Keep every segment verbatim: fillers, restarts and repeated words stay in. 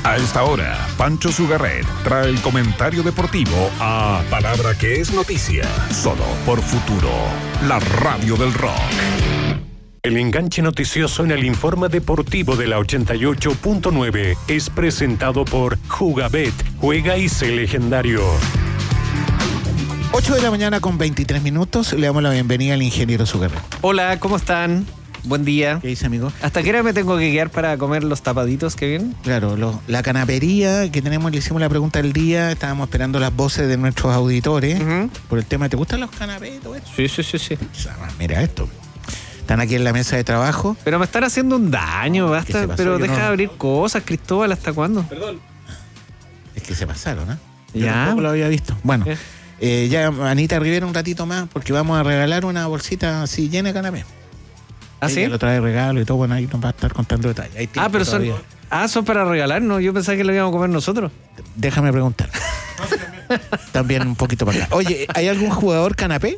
A esta hora, Pancho Sugarret trae el comentario deportivo a Palabra que es noticia, solo por Futuro, la radio del rock. El enganche noticioso en el informe deportivo de la ochenta y ocho punto nueve es presentado por Jugabet, juega y sé legendario. ocho de la mañana con veintitrés minutos, le damos la bienvenida al ingeniero Sugarret. Hola, ¿cómo están? Buen día. ¿Qué dice, amigo? ¿Hasta qué hora me tengo que guiar para comer los tapaditos que vienen? Claro, lo, la canapería que tenemos, le hicimos la pregunta del día, estábamos esperando las voces de nuestros auditores uh-huh. por el tema, ¿te gustan los canapés? Sí, sí, sí, sí. Mira esto. Están aquí en la mesa de trabajo. Pero me están haciendo un daño, basta. Pero deja no... de abrir cosas, Cristóbal, ¿hasta cuándo? Perdón. Es que se pasaron, ¿eh? Yo ya. tampoco lo había visto. Bueno, eh, ya Anita Rivera un ratito más, porque vamos a regalar una bolsita así llena de canapés. ¿Ah, sí? Lo trae regalo y todo, bueno, ahí nos va a estar contando detalles. Ahí ah, pero son, ah, son para regalar, ¿no? Yo pensaba que lo íbamos a comer nosotros. Déjame preguntar. También un poquito para acá. Oye, ¿hay algún jugador canapé?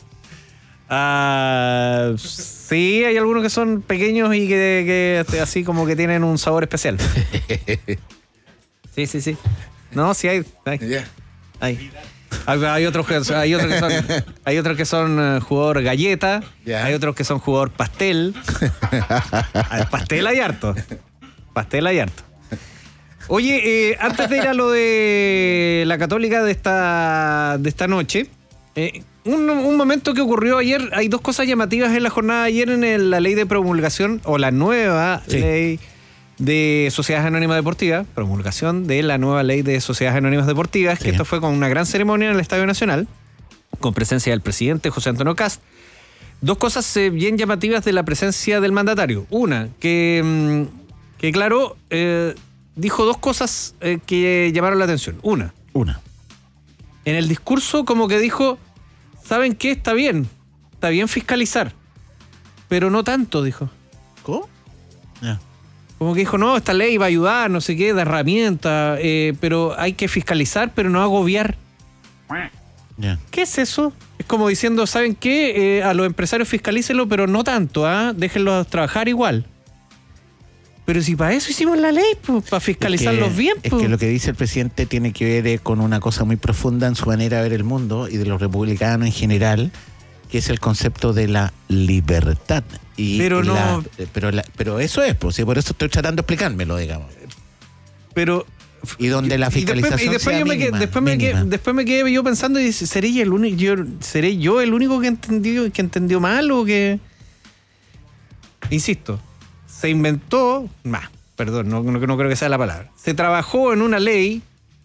Ah, sí, hay algunos que son pequeños y que, que así como que tienen un sabor especial. Sí, sí, sí. No, sí hay. Hay. Yeah. hay. Hay otros que, hay otros que son, hay otros que son uh, jugador galleta, yeah. Hay otros que son jugador pastel. Pastel hay harto. Pastel hay harto. Oye, eh, antes de ir a lo de la Católica de esta, de esta noche, eh, un, un momento que ocurrió ayer, hay dos cosas llamativas en la jornada de ayer en el, la ley de promulgación, o la nueva sí. ley de Sociedades Anónimas Deportivas, promulgación de la nueva ley de Sociedades Anónimas Deportivas, sí. que esto fue con una gran ceremonia en el Estadio Nacional, con presencia del presidente José Antonio Kast. Dos cosas eh, bien llamativas de la presencia del mandatario. Una, que, que claro, eh, dijo dos cosas eh, que llamaron la atención. Una. Una. En el discurso como que dijo, ¿saben qué? Está bien, está bien fiscalizar, pero no tanto, dijo. ¿Cómo? Yeah. Como que dijo, no, esta ley va a ayudar, no sé qué, da herramienta, eh, pero hay que fiscalizar, pero no agobiar. Yeah. ¿Qué es eso? Es como diciendo, ¿saben qué? Eh, a los empresarios fiscalícenlo, pero no tanto, ¿ah? ¿eh? Déjenlos trabajar igual. Pero si para eso hicimos la ley, pues, para fiscalizarlos es que, bien. Es pues. que lo que dice el presidente tiene que ver eh, con una cosa muy profunda en su manera de ver el mundo y de los republicanos en general, que es el concepto de la libertad. Y pero no. La, pero, la, pero eso es, pues, y por eso estoy tratando de explicármelo, digamos. Pero. Y donde la fiscalización y después, y después, sea yo me mínima, quedé, después, me quedé, después me quedé yo pensando y seré yo el único, yo, seré yo el único que entendió, que entendió mal o que. Insisto, se inventó, bah, perdón, no, no, no creo que sea la palabra. Se trabajó en una ley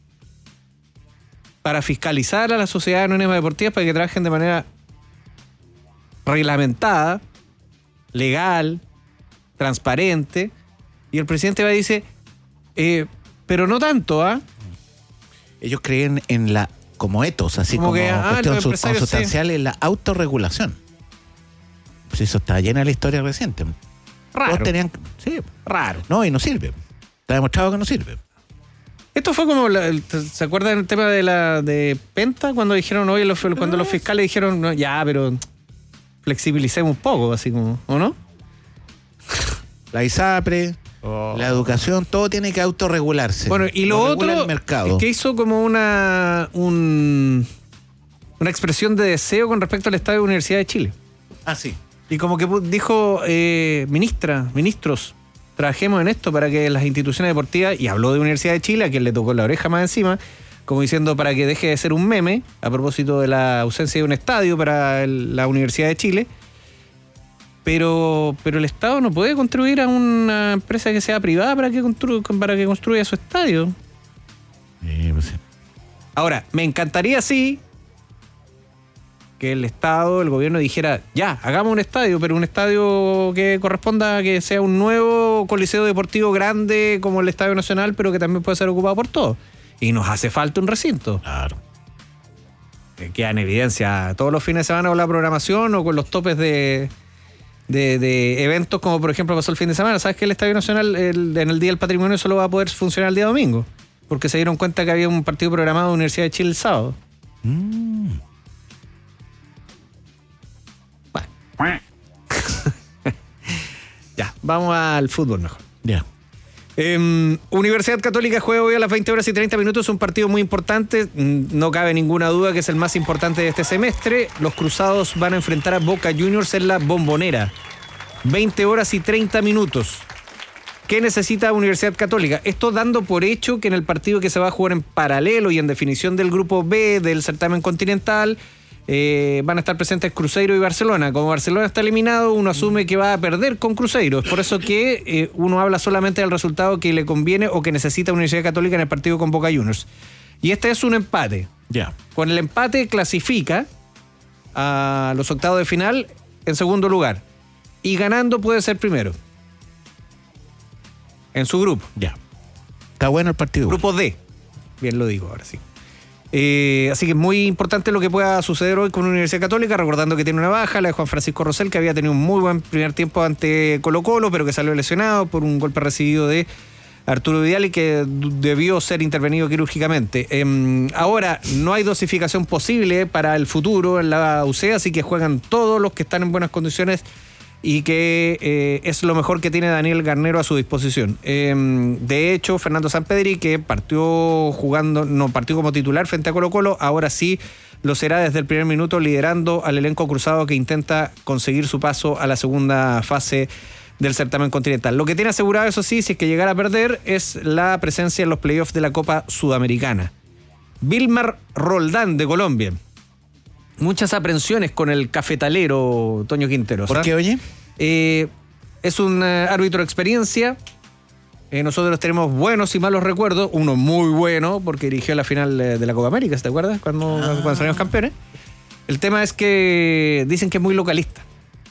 para fiscalizar a las sociedades anónimas deportivas para que trabajen de manera reglamentada, legal, transparente, y el presidente va y dice, eh, pero no tanto, ¿ah? ¿eh? Ellos creen en la, como etos, así como, como que, ah, cuestión consustancial, sí. En la autorregulación. Pues eso está llena de la historia reciente. Raro. Todos tenían, sí, raro. No, y no sirve. Está demostrado que no sirve. Esto fue como, la, ¿se acuerdan el tema de la de Penta? Cuando dijeron, oye, los, cuando los fiscales dijeron, no, ya, pero flexibilicemos un poco, así como, ¿o no? La ISAPRE, oh. La educación, todo tiene que autorregularse. Bueno, y lo, lo otro el mercado. es que hizo como una un, una expresión de deseo con respecto al Estado de Universidad de Chile. Ah, sí. Y como que dijo, eh, ministra, ministros, trabajemos en esto para que las instituciones deportivas, y habló de Universidad de Chile, a quien le tocó la oreja más encima, como diciendo para que deje de ser un meme, a propósito de la ausencia de un estadio para el, la Universidad de Chile. Pero, pero el Estado no puede contribuir a una empresa que sea privada para que, constru, para que construya su estadio. Eh, pues sí. Ahora, me encantaría, sí, que el Estado, el gobierno dijera, ya, hagamos un estadio, pero un estadio que corresponda a que sea un nuevo coliseo deportivo grande como el Estadio Nacional, pero que también puede ser ocupado por todos. Y nos hace falta un recinto. Claro. Que queda en evidencia todos los fines de semana con la programación o con los topes de, de, de eventos, como por ejemplo pasó el fin de semana. ¿Sabes que el Estadio Nacional el, en el Día del Patrimonio solo va a poder funcionar el día domingo? Porque se dieron cuenta que había un partido programado de Universidad de Chile el sábado. Mm. Ya, vamos al fútbol mejor. Ya. Eh, Universidad Católica juega hoy a las veinte horas y treinta minutos, un partido muy importante, no cabe ninguna duda que es el más importante de este semestre. Los Cruzados van a enfrentar a Boca Juniors en la Bombonera. veinte horas y treinta minutos. ¿Qué necesita Universidad Católica? Esto dando por hecho que en el partido que se va a jugar en paralelo y en definición del grupo B del certamen continental, Eh, van a estar presentes Cruzeiro y Barcelona. Como Barcelona está eliminado, uno asume que va a perder con Cruzeiro. Es por eso que eh, uno habla solamente del resultado que le conviene o que necesita Universidad Católica en el partido con Boca Juniors. Y este es un empate. Ya. Con el empate clasifica a los octavos de final en segundo lugar. Y ganando puede ser primero. En su grupo. Ya. Está bueno el partido. Grupo D. Bien lo digo ahora sí. Eh, así que es muy importante lo que pueda suceder hoy con Universidad Católica, recordando que tiene una baja, la de Juan Francisco Rosell, que había tenido un muy buen primer tiempo ante Colo Colo, pero que salió lesionado por un golpe recibido de Arturo Vidal y que debió ser intervenido quirúrgicamente. Eh, ahora no hay dosificación posible para el futuro en la U C, así que juegan todos los que están en buenas condiciones y que eh, es lo mejor que tiene Daniel Garnero a su disposición. Eh, de hecho, Fernando Sampedri, que partió jugando, no partió como titular frente a Colo Colo, ahora sí lo será desde el primer minuto, liderando al elenco cruzado que intenta conseguir su paso a la segunda fase del certamen continental. Lo que tiene asegurado, eso sí, si es que llegara a perder, es la presencia en los playoffs de la Copa Sudamericana. Vilmar Roldán, de Colombia. Muchas aprensiones con el cafetalero Toño Quintero. ¿Por qué, oye? Eh, es un uh, árbitro de experiencia. Eh, nosotros tenemos buenos y malos recuerdos. Uno muy bueno, porque dirigió la final de, de la Copa América, ¿te acuerdas? Cuando, ah. cuando salimos campeones. El tema es que dicen que es muy localista.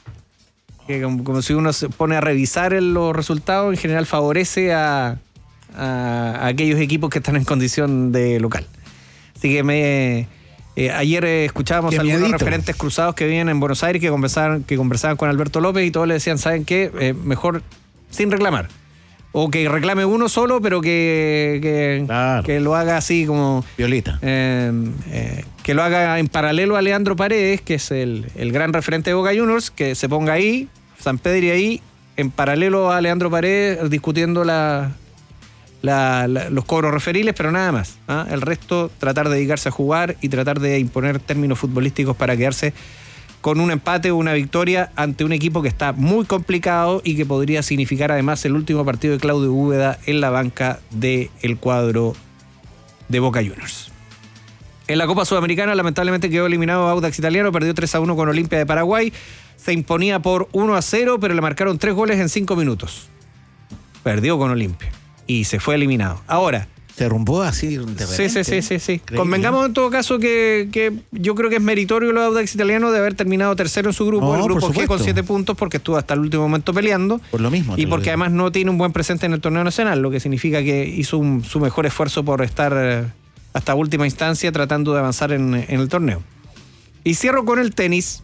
Que como, como si uno se pone a revisar los resultados, en general favorece a, a, a aquellos equipos que están en condición de local. Así que me... Eh, ayer eh, escuchábamos a algunos referentes cruzados que vivían en Buenos Aires que conversaban, que conversaban con Alberto López y todos le decían, ¿saben qué? Eh, mejor sin reclamar. O que reclame uno solo, pero que, que, claro. que lo haga así como... Violita. Eh, eh, que lo haga en paralelo a Leandro Paredes, que es el, el gran referente de Boca Juniors, que se ponga ahí, Sampedri ahí, en paralelo a Leandro Paredes, discutiendo la... La, la, los cobros referiles, pero nada más. ¿ah? El resto, tratar de dedicarse a jugar y tratar de imponer términos futbolísticos para quedarse con un empate o una victoria ante un equipo que está muy complicado y que podría significar además el último partido de Claudio Úbeda en la banca del cuadro de Boca Juniors. En la Copa Sudamericana lamentablemente quedó eliminado Audax Italiano, perdió tres a uno con Olimpia de Paraguay, se imponía por uno a cero, pero le marcaron tres goles en cinco minutos. Perdió con Olimpia y se fue eliminado. Ahora... Se derrumbó así de repente. Sí, sí, sí, sí, sí. Convengamos en todo caso que, que yo creo que es meritorio los Audax Italianos de haber terminado tercero en su grupo, no, el grupo G con siete puntos, porque estuvo hasta el último momento peleando. Por lo mismo. Y porque además no tiene un buen presente en el torneo nacional, lo que significa que hizo un, su mejor esfuerzo por estar hasta última instancia tratando de avanzar en, en el torneo. Y cierro con el tenis.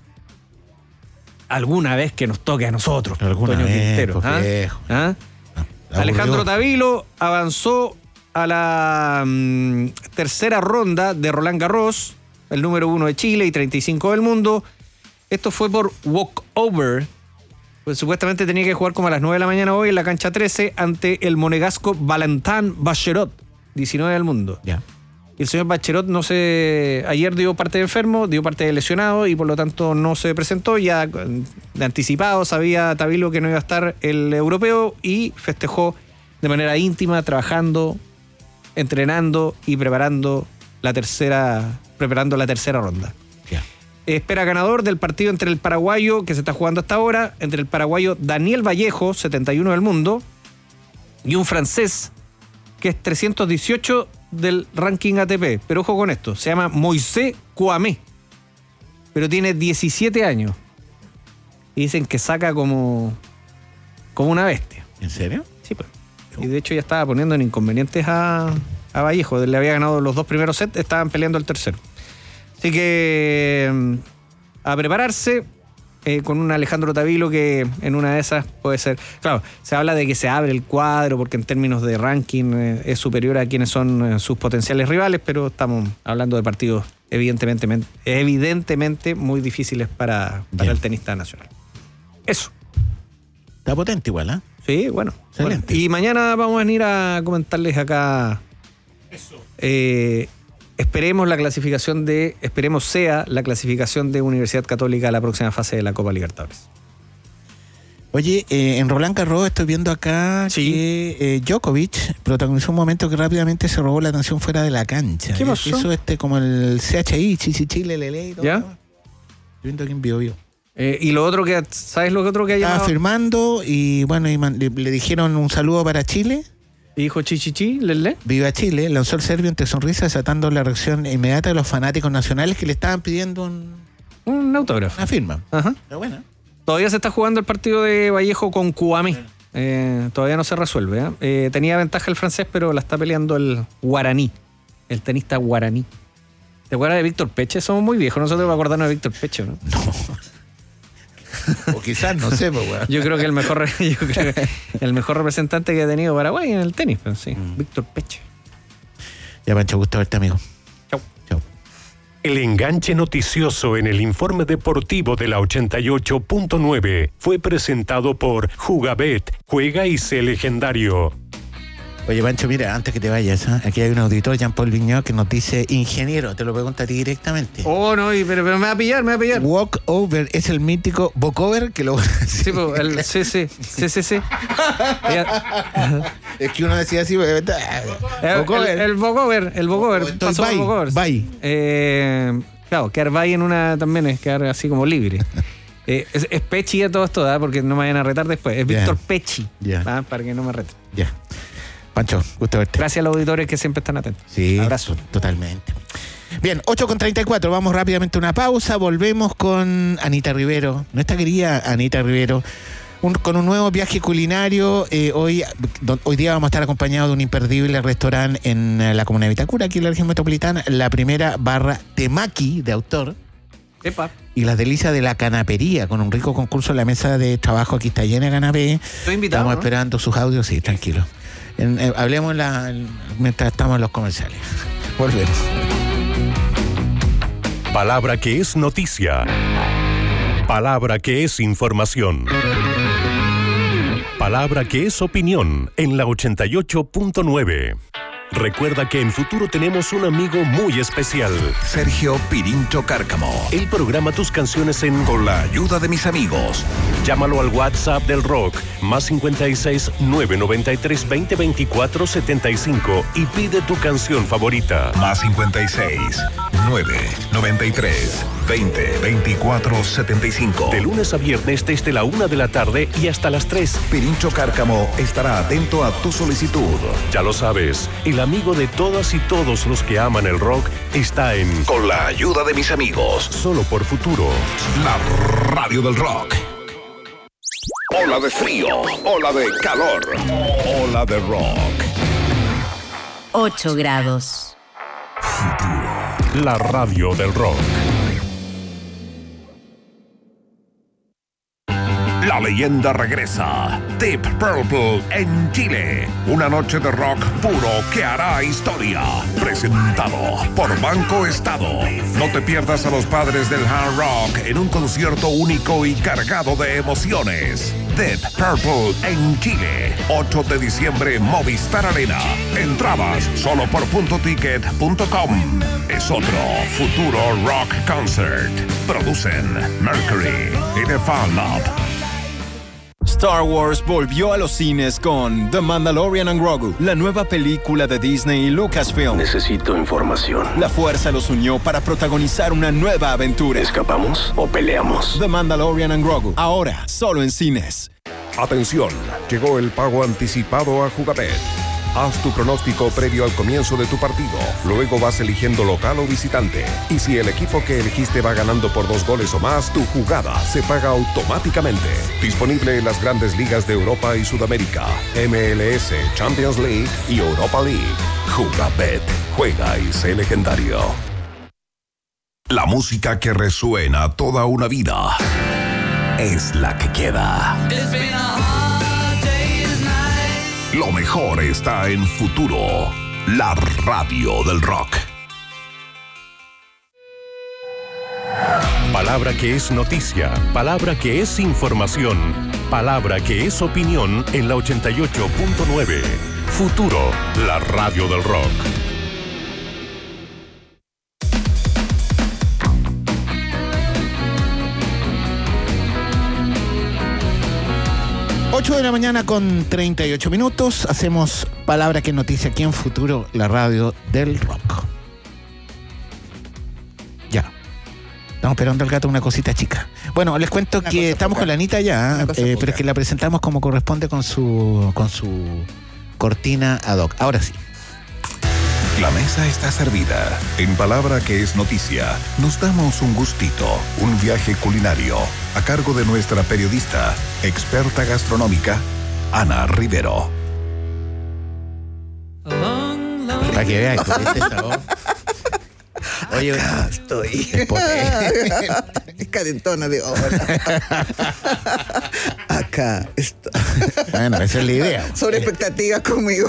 Alguna vez que nos toque a nosotros, Alguna Toño vez, Quintero. ¿Ah? ¿Ah? Alejandro Tavilo avanzó a la um, tercera ronda de Roland Garros, el número uno de Chile y treinta y cinco del mundo. Esto fue por walkover, pues supuestamente tenía que jugar como a las nueve de la mañana hoy en la cancha trece ante el monegasco Valentin Baccherot, diecinueve del mundo. Ya. Y el señor Baccherot no se, ayer dio parte de enfermo, dio parte de lesionado y por lo tanto no se presentó. Ya de anticipado sabía Tavilo que no iba a estar el europeo y festejó de manera íntima, trabajando, entrenando y preparando la tercera, preparando la tercera ronda. Yeah. Espera ganador del partido entre el paraguayo, que se está jugando hasta ahora, entre el paraguayo Daniel Vallejo, setenta y uno del mundo, y un francés, que es trescientos dieciocho del ranking A T P. Pero ojo con esto, se llama Moisés Kouamé, pero tiene diecisiete años. Y dicen que saca como, como una bestia. ¿En serio? Sí, pues. Y de hecho ya estaba poniendo en inconvenientes a, a Vallejo. Le había ganado los dos primeros sets, estaban peleando el tercero. Así que a prepararse eh, con un Alejandro Tavilo que en una de esas puede ser... Claro, se habla de que se abre el cuadro porque en términos de ranking eh, es superior a quienes son eh, sus potenciales rivales, pero estamos hablando de partidos evidentemente, evidentemente muy difíciles para, para el tenista nacional. Eso. Está potente igual, ¿eh? Sí, bueno. Excelente. Bueno. Y mañana vamos a venir a comentarles acá. Eso. Eh, esperemos la clasificación de. Esperemos sea la clasificación de Universidad Católica a la próxima fase de la Copa Libertadores. Oye, eh, en Roland Garros estoy viendo acá sí. que eh, Djokovic protagonizó un momento que rápidamente se robó la atención fuera de la cancha. ¿Qué pasó? Hizo este como el C H I, Chichi Chile, Lele y todo. ¿Ya? Estoy viendo aquí en Bio Bio. Eh, y lo otro que, ¿sabes lo otro que hay? Estaba firmando y bueno, y man, le, le dijeron un saludo para Chile. Y dijo chichichi, lele. Viva Chile, lanzó el serbio entre sonrisas, desatando la reacción inmediata de los fanáticos nacionales que le estaban pidiendo un, un autógrafo. Una firma. Ajá. Pero bueno. Todavía se está jugando el partido de Vallejo con Cuamé. Eh, todavía no se resuelve. ¿eh? Eh, tenía ventaja el francés, pero la está peleando el guaraní, el tenista guaraní. ¿Te acuerdas de Víctor Peche? Somos muy viejos, nosotros vamos a acordarnos de Víctor Peche, ¿no? No. O quizás, no sé, pues, bueno. Yo creo que el mejor, yo creo que el mejor representante que ha tenido Paraguay en el tenis, pero sí, mm. Víctor Peche. Ya, Pancho, gusto verte, amigo. Chau. Chau. El enganche noticioso en el informe deportivo de la ochenta y ocho punto nueve fue presentado por Jugabet, juega y sé legendario. Oye, Pancho, mira, antes que te vayas, ¿eh? Aquí hay un auditor, Jean-Paul Vigneault, que nos dice, ingeniero, te lo pregunto a ti directamente. Oh, no, pero, pero me va a pillar, me va a pillar. Walk over es el mítico walkover que lo... Sí, pues, el sí, sí, sí, sí, sí. Es que uno decía así, el, el, el walkover, el walkover, pasó bye, walkover. Bye. Eh, claro, quedar bye en una también es quedar así como libre. Eh, es, es Pechi a todo esto, ¿eh? Porque no me vayan a retar después. Es yeah. Víctor Pechi, yeah. ¿eh? Para que no me reten. Ya. Yeah. Pancho, gusto verte. Gracias a los auditores que siempre están atentos. Sí, abrazo. Totalmente. Bien, ocho con treinta y cuatro, vamos rápidamente a una pausa, volvemos con Anita Rivero, nuestra querida Anita Rivero, un, con un nuevo viaje culinario. Eh, hoy, do, hoy día vamos a estar acompañados de un imperdible restaurante en la comuna de Vitacura, aquí en la región metropolitana, la primera barra temaki de autor. Epa. Y las delicias de la canapería, con un rico concurso en la mesa de trabajo, aquí está llena de canapé. Estoy invitado. Estamos ¿no? esperando sus audios, sí, tranquilo. En, en, hablemos en la, en, mientras estamos en los comerciales. Volvemos. Palabra que es noticia. Palabra que es información. Palabra que es opinión en la ochenta y ocho punto nueve. Recuerda que en Futuro tenemos un amigo muy especial. Sergio Pirincho Cárcamo. Él programa tus canciones en Con la ayuda de mis amigos. Llámalo al WhatsApp del rock, más cincuenta y seis, nueve noventa y tres, veinte, veinticuatro, setenta y cinco y pide tu canción favorita. Más cincuenta y seis, nueve noventa y tres, veinte, veinticuatro, setenta y cinco. De lunes a viernes desde la una de la tarde y hasta las tres. Pirincho Cárcamo estará atento a tu solicitud. Ya lo sabes, el amigo de todas y todos los que aman el rock está en Con la ayuda de mis amigos. Solo por Futuro. La radio del rock. Ola de frío, ola de calor, ola de rock. ocho grados. Futuro. La radio del rock. La leyenda regresa. Deep Purple en Chile. Una noche de rock puro que hará historia. Presentado por Banco Estado. No te pierdas a los padres del hard rock en un concierto único y cargado de emociones. Deep Purple en Chile. ocho de diciembre, Movistar Arena. Entradas solo por punto ticket punto com. Es otro Futuro Rock Concert. Producen Mercury y The Fan Lab. Star Wars volvió a los cines con The Mandalorian and Grogu, la nueva película de Disney y Lucasfilm. Necesito información. La fuerza los unió para protagonizar una nueva aventura. ¿Escapamos o peleamos? The Mandalorian and Grogu, ahora solo en cines. Atención, llegó el pago anticipado a Jugabet. Haz tu pronóstico previo al comienzo de tu partido. Luego vas eligiendo local o visitante. Y si el equipo que elegiste va ganando por dos goles o más, tu jugada se paga automáticamente. Disponible en las grandes ligas de Europa y Sudamérica, M L S, Champions League y Europa League. Jugabet. Juega y sé legendario. La música que resuena toda una vida es la que queda. Lo mejor está en Futuro, la radio del rock. Palabra que es noticia, palabra que es información, palabra que es opinión en la ochenta y ocho punto nueve. Futuro, la radio del rock. ocho de la mañana con treinta y ocho minutos. Hacemos palabra que es noticia aquí en Futuro, la radio del rock. Ya. Estamos esperando al gato una cosita chica. Bueno, les cuento una que estamos poca. con la Anita ya, eh, pero es que la presentamos como corresponde con su, con su cortina ad hoc. Ahora sí. La mesa está servida. En palabra que es noticia, nos damos un gustito, un viaje culinario, a cargo de nuestra periodista, experta gastronómica, Ana Rivero. Para que veáis, ¿viste esa voz? Oye, acá estoy. Es calentona de hola. Acá estoy. Bueno, esa es la idea. Sobre expectativas conmigo.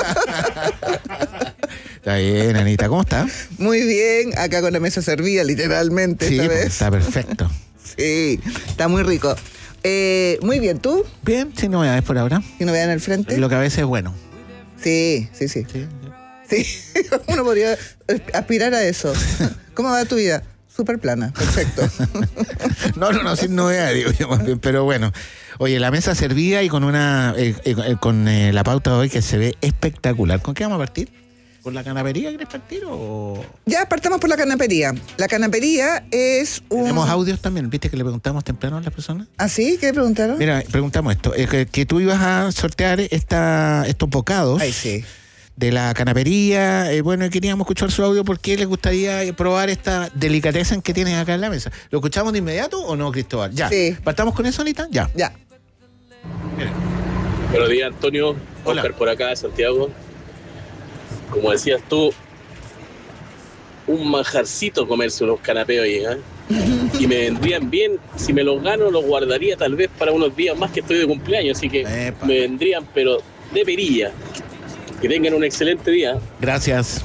Está bien, Anita, ¿cómo está? Muy bien, acá con la mesa servida, literalmente. Sí, esta pues, vez. Está perfecto. Sí, está muy rico. Eh, muy bien, ¿tú? Bien, sin novedades por ahora. ¿Sin novedades en el frente? Lo que a veces es bueno. Sí, sí, sí. Sí, sí. Uno podría aspirar a eso. ¿Cómo va tu vida? Súper plana, perfecto. No, no, no, sin novedades, digo yo más bien, pero bueno. Oye, la mesa servida y con una eh, eh, con eh, la pauta de hoy que se ve espectacular. ¿Con qué vamos a partir? ¿Por la canapería querés partir o...? Ya, partamos por la canapería. La canapería es un... Tenemos audios también, ¿viste que le preguntamos temprano a las personas? ¿Ah, sí? ¿Qué preguntaron? Mira, preguntamos esto, eh, que, que tú ibas a sortear esta, estos bocados. Ay, sí. De la canapería, eh, bueno, queríamos escuchar su audio porque les gustaría probar esta delicateza que tienen acá en la mesa. ¿Lo escuchamos de inmediato o no, Cristóbal? Ya. Sí. ¿Partamos con eso, Anita? Ya. Ya. Mira. Buenos días, Antonio. Hola. Oscar por acá de Santiago. Como decías tú, un manjarcito comerse unos canapés hoy, ¿eh? Y me vendrían bien, si me los gano, los guardaría tal vez para unos días más que estoy de cumpleaños, así que Epa. me vendrían, pero de perilla. Que tengan un excelente día. Gracias.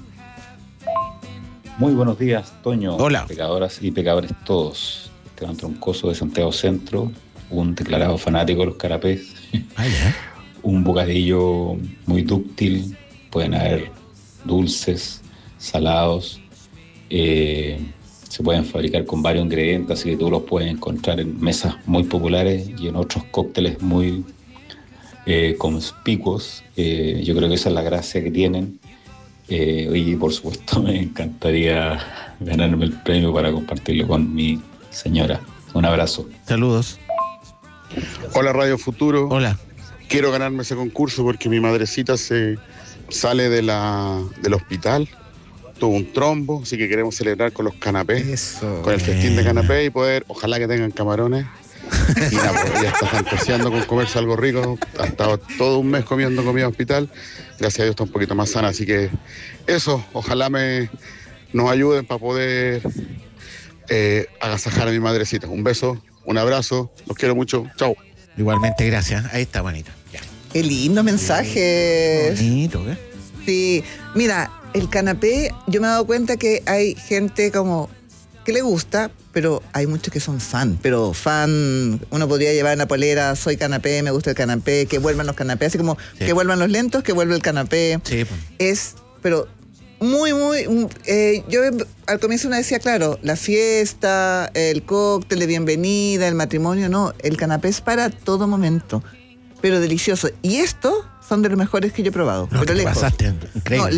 Muy buenos días, Toño. Hola. Pecadoras y pecadores todos. Esteban Troncoso de Santiago Centro, un declarado fanático de los canapés. Ah, ¿ya? Un bocadillo muy dúctil. Pueden haber dulces, salados. Eh, se pueden fabricar con varios ingredientes, así que tú los puedes encontrar en mesas muy populares y en otros cócteles muy eh, conspicuos. Eh, yo creo que esa es la gracia que tienen. Eh, y por supuesto me encantaría ganarme el premio para compartirlo con mi señora. Un abrazo. Saludos. Hola Radio Futuro. Hola. Quiero ganarme ese concurso porque mi madrecita se sale de la, del hospital, tuvo un trombo, así que queremos celebrar con los canapés, Eso, con el festín de canapés y poder, ojalá que tengan camarones. Y nada, pues ella está fantaseando con comerse algo rico, ha estado todo un mes comiendo comida hospital, gracias a Dios está un poquito más sana, así que eso, ojalá me nos ayuden para poder eh, agasajar a mi madrecita. Un beso, un abrazo, los quiero mucho, chao. Igualmente, gracias. Ahí está, bonita. Ya. Qué lindo mensaje. Bonito, ¿eh? Sí, mira, el canapé, yo me he dado cuenta que hay gente como que le gusta, pero hay muchos que son fan, pero fan, uno podría llevar una polera, soy canapé, me gusta el canapé, que vuelvan los canapés, así como sí. Que vuelvan los lentos, que vuelva el canapé. Sí, pues. Es, pero muy, muy, eh, yo al comienzo uno decía, claro, la fiesta, el cóctel de bienvenida, el matrimonio, no, el canapé es para todo momento, pero delicioso. Y estos son de los mejores que yo he probado. No, pero te lejos. pasaste, increíble. No,